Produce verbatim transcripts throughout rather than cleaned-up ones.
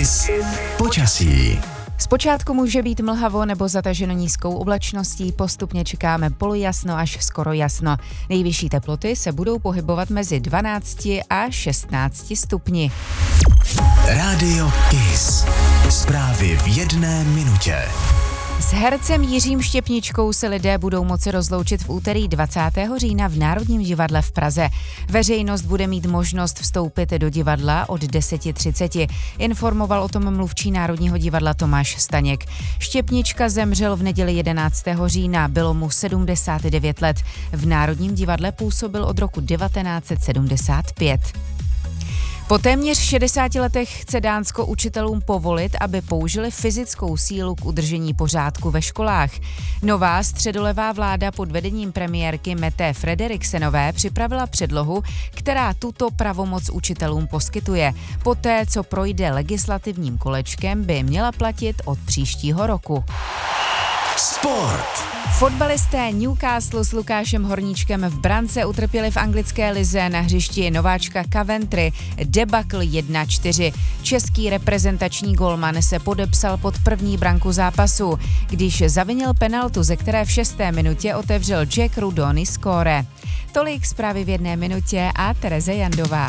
Kiss počasí. Zpočátku může být mlhavo nebo zataženo nízkou oblačností, postupně čekáme polojasno až skoro jasno. Nejvyšší teploty se budou pohybovat mezi dvanácti a šestnácti stupni. Rádio Kiss. Zprávy v jedné minutě. S hercem Jiřím Štěpničkou se lidé budou moci rozloučit v úterý dvacátého října v Národním divadle v Praze. Veřejnost bude mít možnost vstoupit do divadla od deset třicet. Informoval o tom mluvčí Národního divadla Tomáš Staněk. Štěpnička zemřel v neděli jedenáctého října, bylo mu sedmdesát devět let. V Národním divadle působil od roku devatenáct set sedmdesát pět. Po téměř šedesáti letech chce Dánsko učitelům povolit, aby použili fyzickou sílu k udržení pořádku ve školách. Nová středolevá vláda pod vedením premiérky Mette Frederiksenové připravila předlohu, která tuto pravomoc učitelům poskytuje. Poté, co projde legislativním kolečkem, by měla platit od příštího roku. Sport. Fotbalisté Newcastle s Lukášem Horníčkem v brance utrpěli v anglické lize na hřišti nováčka Coventry debakl jedna čtyři. Český reprezentační golman se podepsal pod první branku zápasu, když zavinil penaltu, ze které v šesté minutě otevřel Jack Rudony skóre. Tolik zprávy v jedné minutě a Tereze Jandová.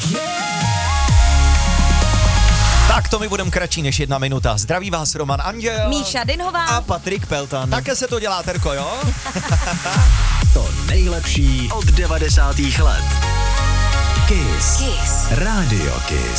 Tak to my budeme kratší než jedna minuta. Zdraví vás Roman Anděl. Míša Dinhová. A Patrik Peltan. Také se to dělá, Terko, jo? To nejlepší od devadesátých let. Kiss. Kiss. Rádio Kiss.